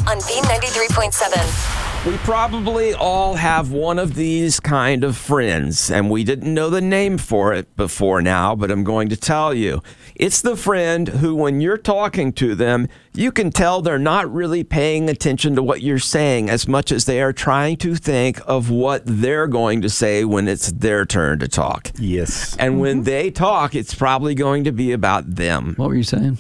on B93.7. We probably all have one of these kind of friends, and we didn't know the name for it before now, but I'm going to tell you. It's the friend who, when you're talking to them, you can tell they're not really paying attention to what you're saying as much as they are trying to think of what they're going to say when it's their turn to talk. Yes. And when they talk, it's probably going to be about them. What were you saying?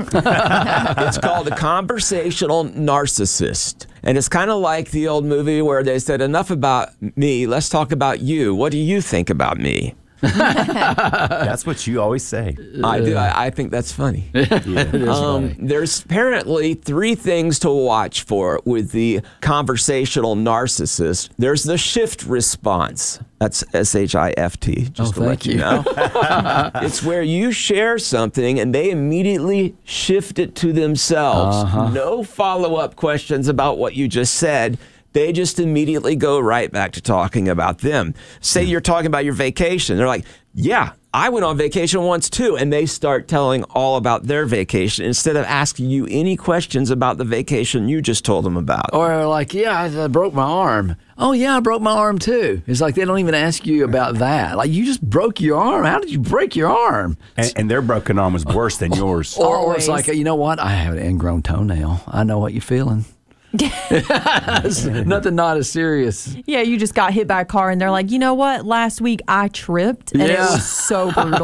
It's called a conversational narcissist. And it's kind of like the old movie where they said, enough about me, let's talk about you. What do you think about me? That's what you always say. I do. I think that's funny. It is funny. There's apparently 3 things to watch for with the conversational narcissist. There's the shift response. That's SHIFT, just to let you know. It's where you share something and they immediately shift it to themselves. No follow-up questions about what you just said. They just immediately go right back to talking about them. Say you're talking about your vacation. They're like, yeah, I went on vacation once too. And they start telling all about their vacation instead of asking you any questions about the vacation you just told them about. Or like, yeah, I broke my arm. Oh, yeah, I broke my arm too. It's like they don't even ask you about that. Like, you just broke your arm. How did you break your arm? And their broken arm was worse than yours. Or it's like, you know what? I have an ingrown toenail. I know what you're feeling. Nothing not as serious. Yeah, you just got hit by a car and they're like, you know what? Last week I tripped and it was so brutal.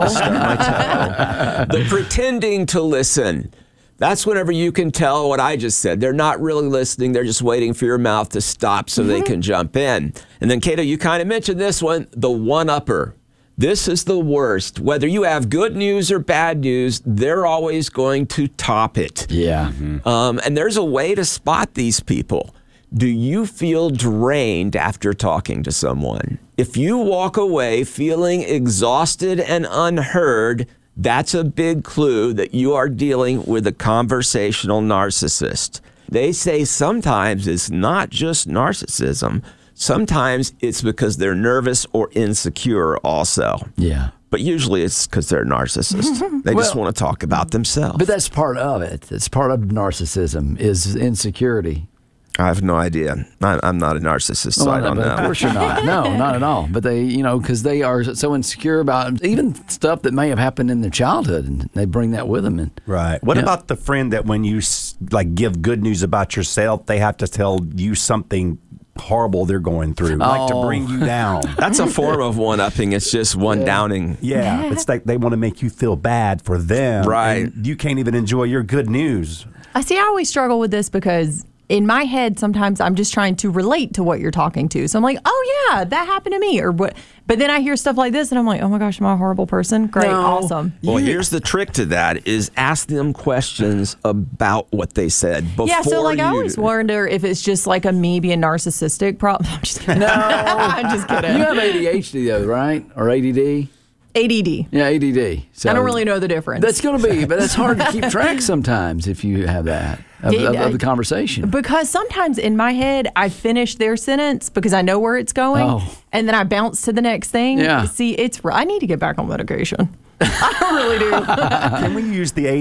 The pretending to listen. That's whenever you can tell what I just said. They're not really listening. They're just waiting for your mouth to stop so they can jump in. And then, Cato, you kind of mentioned this one, the one-upper. This is the worst. Whether you have good news or bad news, they're always going to top it. Yeah. And there's a way to spot these people. Do you feel drained after talking to someone? If you walk away feeling exhausted and unheard, that's a big clue that you are dealing with a conversational narcissist. They say sometimes it's not just narcissism. Sometimes it's because they're nervous or insecure also. Yeah. But usually it's because they're narcissists. They just want to talk about themselves. But that's part of it. It's part of narcissism is insecurity. I have no idea. I'm not a narcissist, so I don't know. Of course you're not. No, not at all. But they, because they are so insecure about even stuff that may have happened in their childhood, and they bring that with them. Right. What about the friend that when you give good news about yourself, they have to tell you something horrible they're going through, like to bring you down? That's a form of one-upping. It's just one-downing. Yeah, it's like they want to make you feel bad for them. Right. And you can't even enjoy your good news. I always struggle with this because in my head, sometimes I'm just trying to relate to what you're talking to. So I'm like, oh, yeah, that happened to me. Or what? But then I hear stuff like this, and I'm like, oh, my gosh, am I a horrible person? Great, awesome. Well, here's the trick to that is ask them questions about what they said before I always wonder if it's just like a me being narcissistic problem. I'm just kidding. No. I'm just kidding. You have ADHD, though, right? Or ADD? ADD. Yeah, ADD. So I don't really know the difference. That's going to be, but it's hard to keep track sometimes if you have that of the conversation. Because sometimes in my head, I finish their sentence because I know where it's going, and then I bounce to the next thing. Yeah. See, I need to get back on medication. I really do. Can we use the